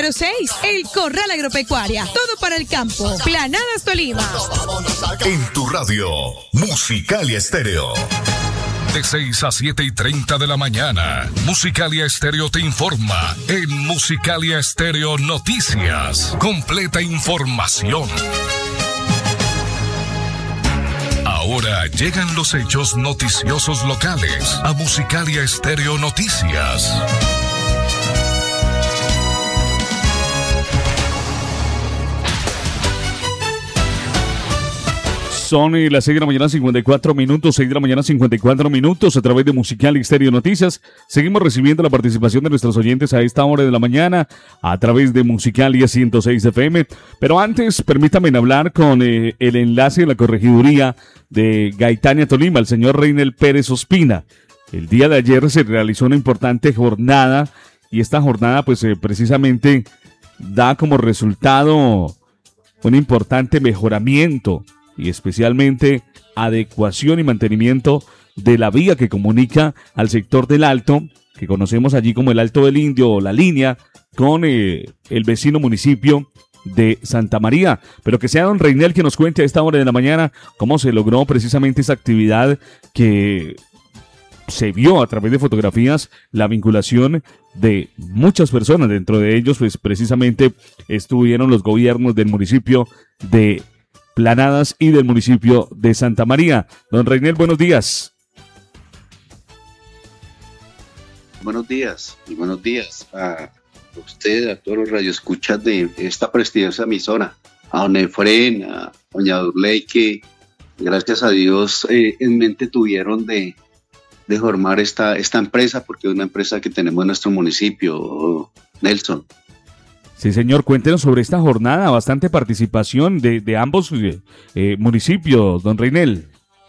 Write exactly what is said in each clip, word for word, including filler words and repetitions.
número seis, El Corral Agropecuaria. Todo para el campo. Planadas Tolima. En tu radio, Musicalia Estéreo. De seis a siete y treinta de la mañana, Musicalia Estéreo te informa en Musicalia Estéreo Noticias. Completa información. Ahora llegan los hechos noticiosos locales a Musicalia Estéreo Noticias. Son eh, las seis de la mañana, cincuenta y cuatro minutos, seis de la mañana, cincuenta y cuatro minutos, a través de Musicalia Estéreo Noticias. Seguimos recibiendo la participación de nuestros oyentes a esta hora de la mañana, a través de Musicalia ciento seis F M. Pero antes, permítanme hablar con eh, el enlace de la corregiduría de Gaitania, Tolima, el señor Reinel Pérez Ospina. El día de ayer se realizó una importante jornada, y esta jornada, pues, eh, precisamente da como resultado un importante mejoramiento y especialmente adecuación y mantenimiento de la vía que comunica al sector del Alto, que conocemos allí como el Alto del Indio o la línea, con eh, el vecino municipio de Santa María. Pero que sea don Reinel que nos cuente a esta hora de la mañana cómo se logró precisamente esa actividad, que se vio a través de fotografías la vinculación de muchas personas. Dentro de ellos, pues precisamente estuvieron los gobiernos del municipio de Planadas y del municipio de Santa María. Don Reinel, buenos días. Buenos días y buenos días a usted, a todos los radioescuchas de esta prestigiosa emisora, a don Efren, a doña Durley, que gracias a Dios eh, en mente tuvieron de, de formar esta, esta empresa, porque es una empresa que tenemos en nuestro municipio, Nelson. Sí, señor, cuéntenos sobre esta jornada, bastante participación de, de ambos eh, municipios, don Reinel.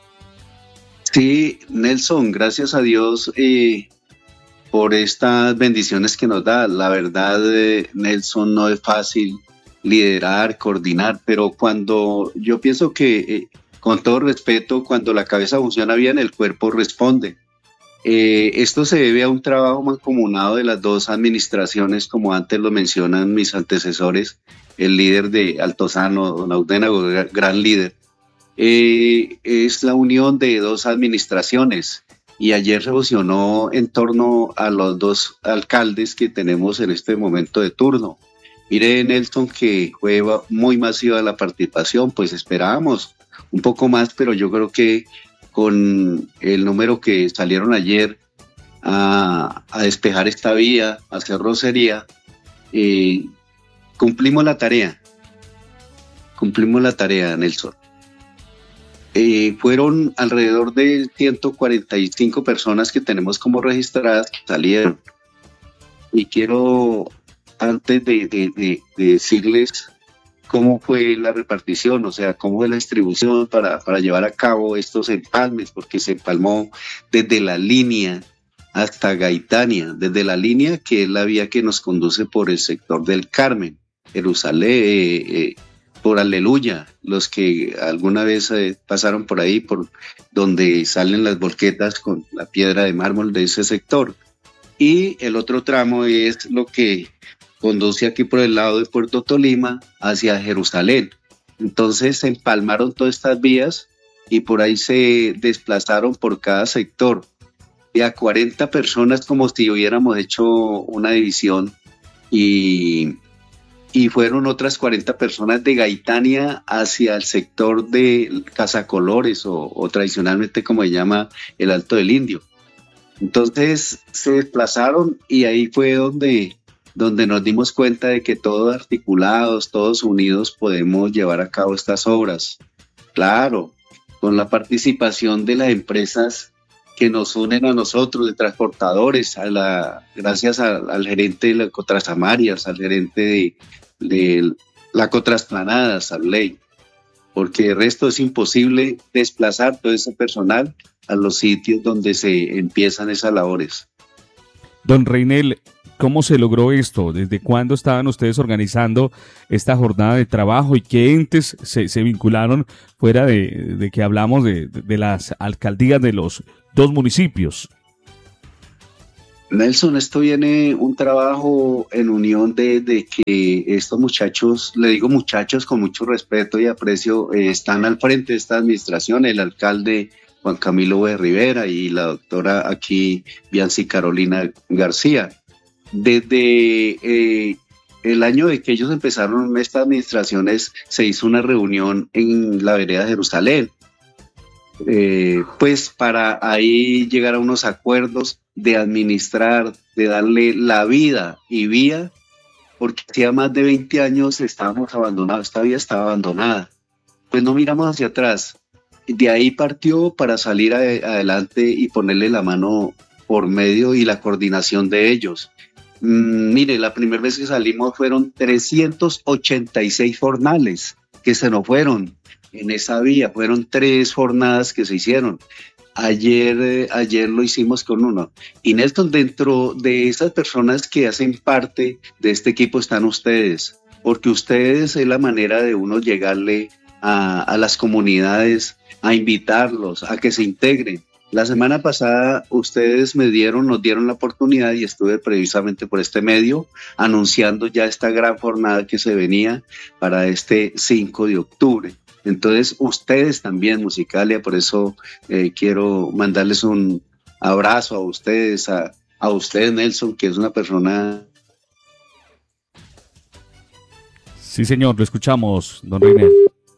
Sí, Nelson, gracias a Dios eh, por estas bendiciones que nos da. La verdad, eh, Nelson, no es fácil liderar, coordinar, pero cuando yo pienso que, eh, con todo respeto, cuando la cabeza funciona bien, el cuerpo responde. Eh, esto se debe a un trabajo mancomunado de las dos administraciones, como antes lo mencionan mis antecesores, el líder de Altozano, don Audénago, gran líder. Eh, es la unión de dos administraciones, y ayer se fusionó en torno a los dos alcaldes que tenemos en este momento de turno. Mire, Nelson, que fue muy masiva la participación, pues esperábamos un poco más, pero yo creo que con el número que salieron ayer a, a despejar esta vía, a hacer rocería, eh, cumplimos la tarea, cumplimos la tarea, Nelson. Eh, fueron alrededor de ciento cuarenta y cinco personas que tenemos como registradas que salieron. Y quiero, antes de, de, de, de decirles cómo fue la repartición, o sea, cómo fue la distribución para, para llevar a cabo estos empalmes, porque se empalmó desde la línea hasta Gaitania, desde la línea que es la vía que nos conduce por el sector del Carmen, Jerusalén, eh, eh, por Aleluya, los que alguna vez eh, pasaron por ahí, por donde salen las volquetas con la piedra de mármol de ese sector. Y el otro tramo es lo que conduce aquí por el lado de Puerto Tolima hacia Jerusalén. Entonces se empalmaron todas estas vías y por ahí se desplazaron por cada sector. Y a cuarenta personas, como si hubiéramos hecho una división, y, y fueron otras cuarenta personas de Gaitania hacia el sector de Casacolores, o, o tradicionalmente como se llama el Alto del Indio. Entonces se desplazaron y ahí fue donde... donde nos dimos cuenta de que todos articulados, todos unidos podemos llevar a cabo estas obras. Claro, con la participación de las empresas que nos unen a nosotros, de transportadores, a la, gracias a, al gerente de la Cotrasamarias, al gerente de, de la Cotrasplanadas, al Ley, porque el resto es imposible desplazar todo ese personal a los sitios donde se empiezan esas labores. Don Reinel, ¿cómo se logró esto? ¿Desde cuándo estaban ustedes organizando esta jornada de trabajo y qué entes se, se vincularon fuera de, de que hablamos de, de las alcaldías de los dos municipios? Nelson, esto viene un trabajo en unión de, de que estos muchachos, le digo muchachos con mucho respeto y aprecio, eh, están al frente de esta administración, el alcalde Juan Camilo B. Rivera y la doctora aquí, Bianci Carolina García. Desde eh, el año de que ellos empezaron estas administraciones, se hizo una reunión en la vereda de Jerusalén, eh, pues para ahí llegar a unos acuerdos de administrar, de darle la vida y vía, porque hacía más de veinte años estábamos abandonados, esta vía estaba abandonada. Pues no miramos hacia atrás. De ahí partió para salir a, adelante y ponerle la mano por medio y la coordinación de ellos. Mm, mire, la primera vez que salimos fueron trescientos ochenta y seis jornales que se nos fueron en esa vía, fueron tres jornadas que se hicieron. Ayer, eh, ayer lo hicimos con uno. Y Nelson, dentro de esas personas que hacen parte de este equipo están ustedes, porque ustedes es la manera de uno llegarle a, a las comunidades, a invitarlos, a que se integren. La semana pasada ustedes me dieron, nos dieron la oportunidad y estuve precisamente por este medio anunciando ya esta gran jornada que se venía para este cinco de octubre. Entonces, ustedes también, Musicalia, por eso eh, quiero mandarles un abrazo a ustedes, a, a usted, Nelson, que es una persona... Sí, señor, lo escuchamos, don Reinel.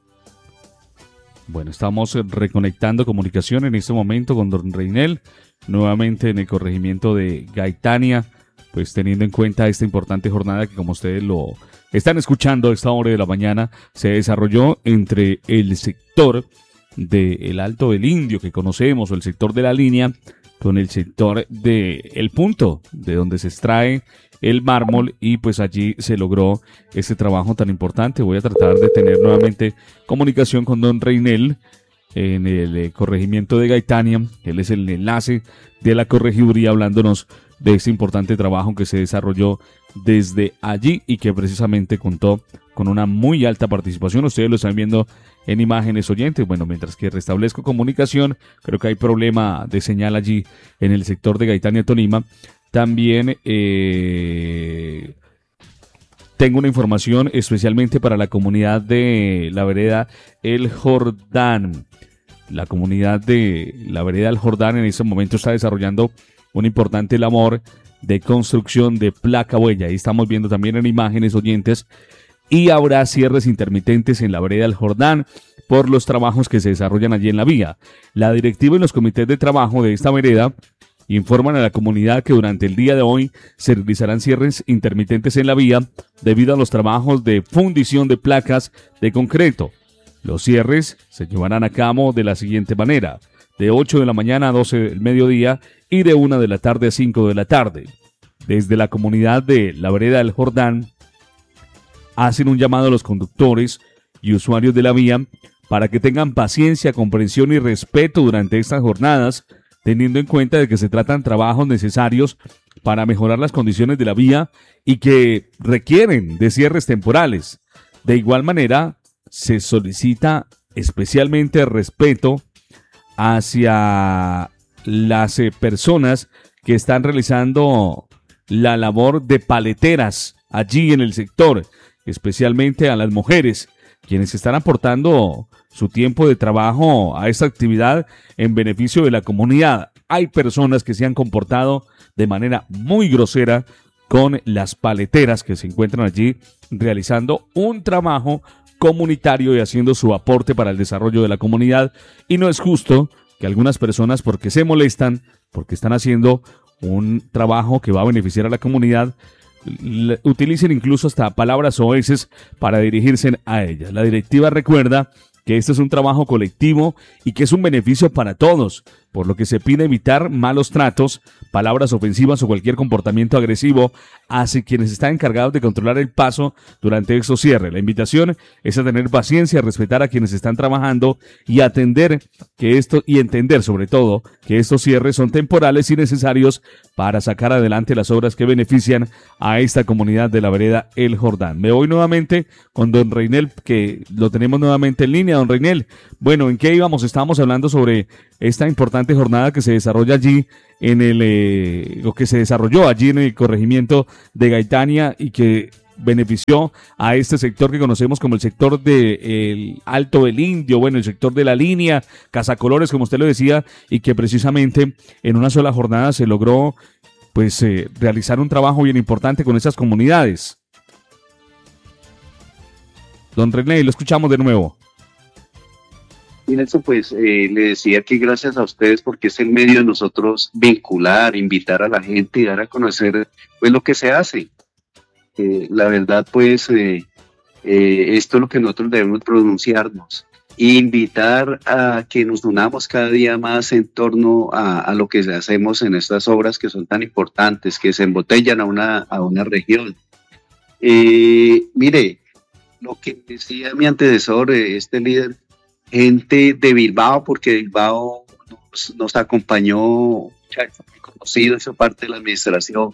Bueno, estamos reconectando comunicación en este momento con don Reinel, nuevamente en el corregimiento de Gaitania, pues teniendo en cuenta esta importante jornada que, como ustedes lo están escuchando a esta hora de la mañana, se desarrolló entre el sector del Alto del Indio que conocemos, o el sector de la línea, con el sector de El Punto, de donde se extrae el mármol, y pues allí se logró este trabajo tan importante. Voy a tratar de tener nuevamente comunicación con don Reinel en el eh, corregimiento de Gaitania. Él es el enlace de la corregiduría, hablándonos de este importante trabajo que se desarrolló desde allí y que precisamente contó con una muy alta participación. Ustedes lo están viendo en imágenes, oyentes. Bueno, mientras que restablezco comunicación, creo que hay problema de señal allí en el sector de Gaitania, Tolima. También eh, tengo una información especialmente para la comunidad de la vereda El Jordán. La comunidad de la vereda El Jordán en este momento está desarrollando una importante labor de construcción de placa huella. Ahí estamos viendo también en imágenes, oyentes, y habrá cierres intermitentes en la vereda El Jordán por los trabajos que se desarrollan allí en la vía. La directiva y los comités de trabajo de esta vereda informan a la comunidad que durante el día de hoy se realizarán cierres intermitentes en la vía debido a los trabajos de fundición de placas de concreto. Los cierres se llevarán a cabo de la siguiente manera: de ocho de la mañana a doce del mediodía y de una de la tarde a cinco de la tarde. Desde la comunidad de la vereda del Jordán hacen un llamado a los conductores y usuarios de la vía para que tengan paciencia, comprensión y respeto durante estas jornadas, teniendo en cuenta de que se tratan trabajos necesarios para mejorar las condiciones de la vía y que requieren de cierres temporales. De igual manera, se solicita especialmente respeto hacia las eh, personas que están realizando la labor de paleteras allí en el sector, especialmente a las mujeres, quienes están aportando su tiempo de trabajo a esta actividad en beneficio de la comunidad. Hay personas que se han comportado de manera muy grosera con las paleteras que se encuentran allí realizando un trabajo comunitario y haciendo su aporte para el desarrollo de la comunidad, y no es justo que algunas personas, porque se molestan, porque están haciendo un trabajo que va a beneficiar a la comunidad, utilicen incluso hasta palabras soeces para dirigirse a ellas. La directiva recuerda que este es un trabajo colectivo y que es un beneficio para todos, por lo que se pide evitar malos tratos, palabras ofensivas o cualquier comportamiento agresivo hacia quienes están encargados de controlar el paso durante estos cierres. La invitación es a tener paciencia, a respetar a quienes están trabajando y atender que esto y entender sobre todo que estos cierres son temporales y necesarios para sacar adelante las obras que benefician a esta comunidad de la vereda El Jordán. Me voy nuevamente con don Reinel, que lo tenemos nuevamente en línea. Don Reinel, bueno, ¿en qué íbamos? Estábamos hablando sobre esta importante importante jornada que se desarrolla allí en el, eh, lo que se desarrolló allí en el corregimiento de Gaitania y que benefició a este sector que conocemos como el sector del Alto del Indio, bueno, el sector de la línea, Casacolores, como usted lo decía, y que precisamente en una sola jornada se logró pues eh, realizar un trabajo bien importante con esas comunidades. Don René, lo escuchamos de nuevo. Y Nelson, pues eh, le decía que gracias a ustedes porque es el medio de nosotros vincular, invitar a la gente y dar a conocer pues lo que se hace. Eh, la verdad, pues, eh, eh, esto es lo que nosotros debemos pronunciarnos, invitar a que nos unamos cada día más en torno a, a lo que hacemos en estas obras que son tan importantes, que se embotellan a una, a una región. Eh, mire, lo que decía mi antecesor, eh, este líder, gente de Bilbao, porque Bilbao nos, nos acompañó, muchacho muy conocido, hizo parte de la administración,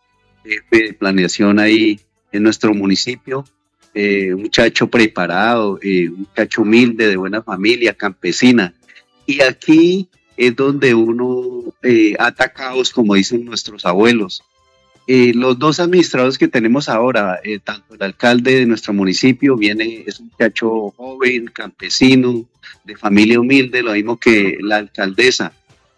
jefe de planeación ahí en nuestro municipio, eh, un muchacho preparado, eh, un muchacho humilde, de buena familia, campesina. Y aquí es donde uno eh, ata caos, como dicen nuestros abuelos. Eh, los dos administradores que tenemos ahora, eh, tanto el alcalde de nuestro municipio, viene, es un muchacho joven, campesino, de familia humilde, lo mismo que la alcaldesa.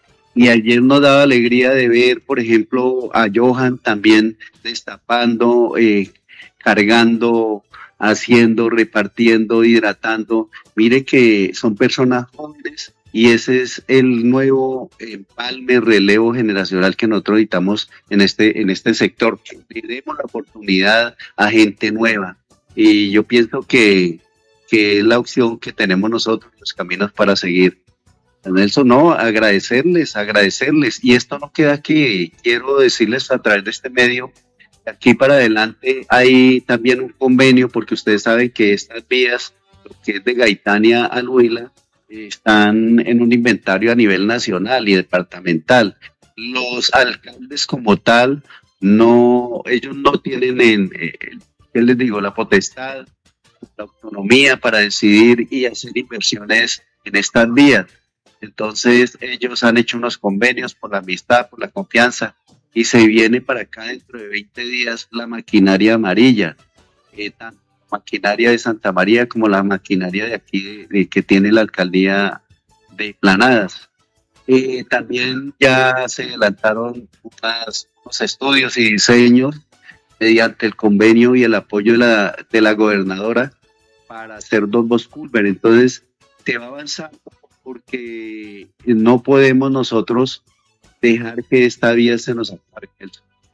Y ayer nos daba alegría de ver, por ejemplo, a Johan también destapando, eh, cargando, haciendo, repartiendo, hidratando. Mire que son personas jóvenes y ese es el nuevo empalme, relevo generacional que nosotros necesitamos en este, en este sector. Que le demos la oportunidad a gente nueva. Y yo pienso que, que es la opción que tenemos nosotros, los caminos para seguir. Nelson, no, agradecerles, agradecerles. Y esto no queda aquí. Quiero decirles a través de este medio, aquí para adelante hay también un convenio, porque ustedes saben que estas vías, lo que es de Gaitania a Huila, están en un inventario a nivel nacional y departamental. Los alcaldes como tal, no, ellos no tienen, en, eh, ¿qué les digo?, la potestad, la autonomía para decidir y hacer inversiones en estas vías. Entonces ellos han hecho unos convenios por la amistad, por la confianza, y se viene para acá dentro de veinte días la maquinaria amarilla, eh, tanto la maquinaria de Santa María como la maquinaria de aquí de, de, que tiene la alcaldía de Planadas. Eh, también ya se adelantaron unas, unos estudios y diseños mediante el convenio y el apoyo de la, de la gobernadora para hacer dos Bosch Culver. Entonces se va avanzando, porque no podemos nosotros dejar que esta vía se nos apague.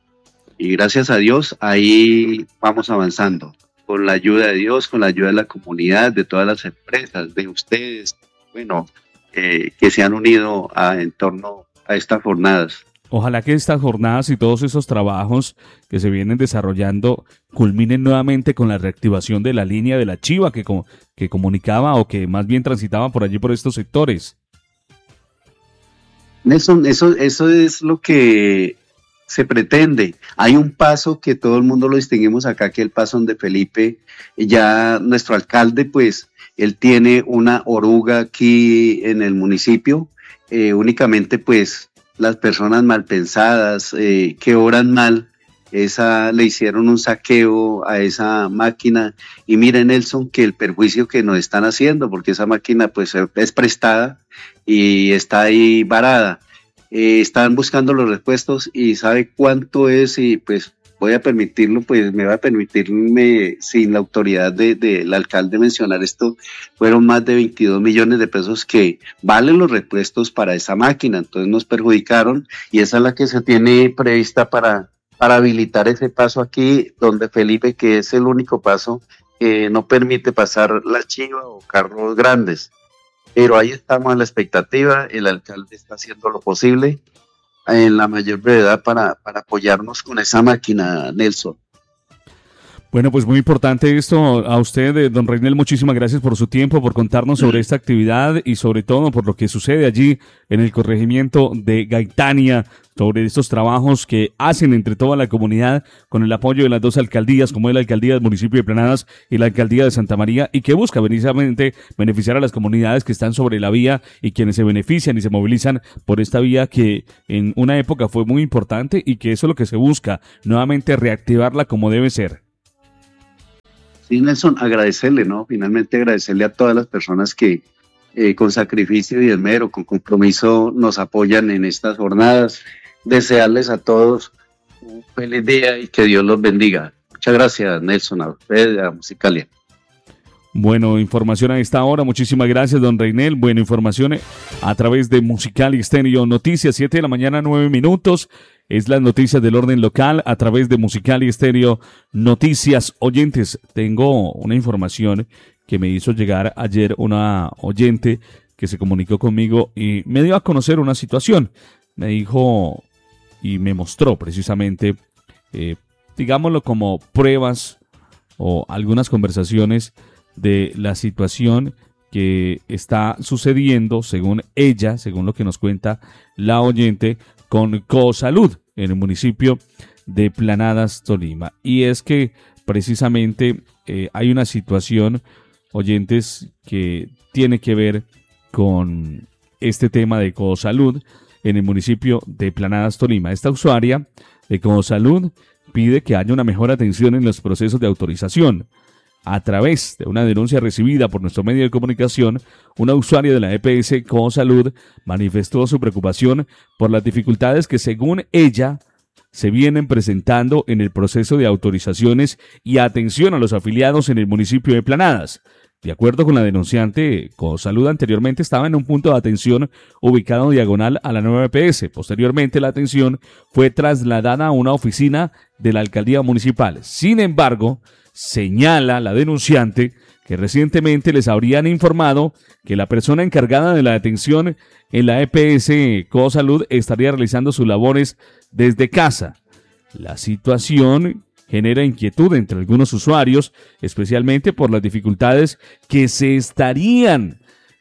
Y gracias a Dios, ahí vamos avanzando, con la ayuda de Dios, con la ayuda de la comunidad, de todas las empresas, de ustedes, bueno, eh, que se han unido a, en torno a estas jornadas. Ojalá que estas jornadas y todos esos trabajos que se vienen desarrollando culminen nuevamente con la reactivación de la línea de la Chiva que, que comunicaba o que más bien transitaba por allí por estos sectores. Nelson, eso, eso es lo que se pretende. Hay un paso que todo el mundo lo distinguimos acá, que es el paso donde Felipe, ya nuestro alcalde, pues, él tiene una oruga aquí en el municipio, eh, únicamente pues las personas mal pensadas, eh, que obran mal, esa, le hicieron un saqueo a esa máquina, y mire, Nelson, que el perjuicio que nos están haciendo, porque esa máquina pues es prestada y está ahí varada. Eh, están buscando los repuestos y sabe cuánto es, y pues voy a permitirlo, pues me va a permitirme sin la autoridad de, del alcalde mencionar esto, fueron más de veintidós millones de pesos que valen los repuestos para esa máquina. Entonces nos perjudicaron y esa es la que se tiene prevista para, para habilitar ese paso aquí, donde Felipe, que es el único paso que no permite pasar la Chiva o carros grandes. Pero ahí estamos a la expectativa, el alcalde está haciendo lo posible en la mayor brevedad para, para apoyarnos con esa máquina, Nelson. Bueno, pues muy importante esto. A usted, don Reinel, muchísimas gracias por su tiempo, por contarnos sobre esta actividad y sobre todo por lo que sucede allí en el corregimiento de Gaitania, sobre estos trabajos que hacen entre toda la comunidad con el apoyo de las dos alcaldías, como es la alcaldía del municipio de Planadas y la alcaldía de Santa María, y que busca precisamente beneficiar a las comunidades que están sobre la vía y quienes se benefician y se movilizan por esta vía que en una época fue muy importante, y que eso es lo que se busca, nuevamente reactivarla como debe ser. Sí, Nelson, agradecerle, ¿no? Finalmente agradecerle a todas las personas que eh, con sacrificio y esmero, con compromiso nos apoyan en estas jornadas. Desearles a todos un feliz día y que Dios los bendiga. Muchas gracias, Nelson, a ustedes, a Musicalia. Bueno, información a esta hora. Muchísimas gracias, don Reinel. Bueno, información a través de Musicalia Estéreo Noticias, siete de la mañana, nueve minutos. Es las noticias del orden local a través de Musicalia Estéreo Noticias. Oyentes, tengo una información que me hizo llegar ayer una oyente que se comunicó conmigo y me dio a conocer una situación. Me dijo y me mostró precisamente, eh, digámoslo como pruebas o algunas conversaciones de la situación que está sucediendo, según ella, según lo que nos cuenta la oyente, con Cosalud en el municipio de Planadas, Tolima. Y es que precisamente eh, hay una situación, oyentes, que tiene que ver con este tema de Cosalud en el municipio de Planadas, Tolima. Esta usuaria de Cosalud pide que haya una mejor atención en los procesos de autorización. A través de una denuncia recibida por nuestro medio de comunicación, una usuaria de la E P S Cosalud manifestó su preocupación por las dificultades que, según ella, se vienen presentando en el proceso de autorizaciones y atención a los afiliados en el municipio de Planadas. De acuerdo con la denunciante, Cosalud anteriormente estaba en un punto de atención ubicado diagonal a la nueva E P S. Posteriormente, la atención fue trasladada a una oficina de la alcaldía municipal. Sin embargo, señala la denunciante que recientemente les habrían informado que la persona encargada de la atención en la E P S Cosalud estaría realizando sus labores desde casa. La situación genera inquietud entre algunos usuarios, especialmente por las dificultades que se estarían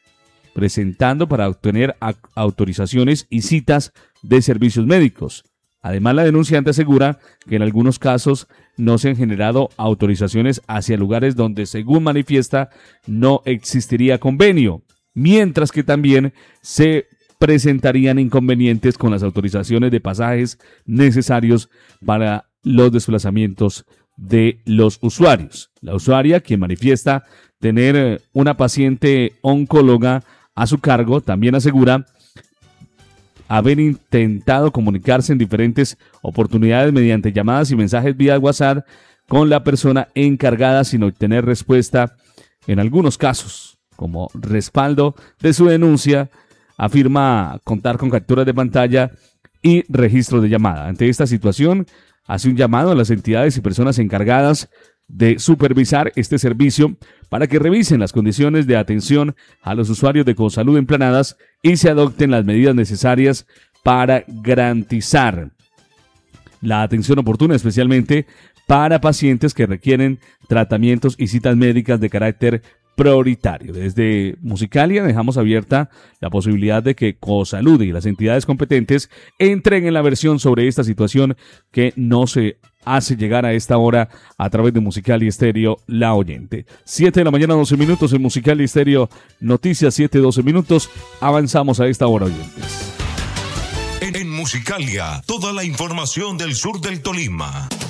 presentando para obtener autorizaciones y citas de servicios médicos. Además, la denunciante asegura que en algunos casos no se han generado autorizaciones hacia lugares donde, según manifiesta, no existiría convenio, mientras que también se presentarían inconvenientes con las autorizaciones de pasajes necesarios para los desplazamientos de los usuarios. La usuaria, quien manifiesta tener una paciente oncóloga a su cargo, también asegura haber intentado comunicarse en diferentes oportunidades mediante llamadas y mensajes vía WhatsApp con la persona encargada sin obtener respuesta. En algunos casos, como respaldo de su denuncia, afirma contar con capturas de pantalla y registro de llamada. Ante esta situación, hace un llamado a las entidades y personas encargadas de supervisar este servicio para que revisen las condiciones de atención a los usuarios de Cosalud en Planadas y se adopten las medidas necesarias para garantizar la atención oportuna, especialmente para pacientes que requieren tratamientos y citas médicas de carácter prioritario. Desde Musicalia dejamos abierta la posibilidad de que Cosalud y las entidades competentes entreguen la versión sobre esta situación que no se hace llegar a esta hora a través de Musicalia Estéreo la oyente. siete de la mañana, doce minutos en Musicalia Estéreo Noticias, siete, doce minutos. Avanzamos a esta hora, oyentes. En, en Musicalia, toda la información del sur del Tolima.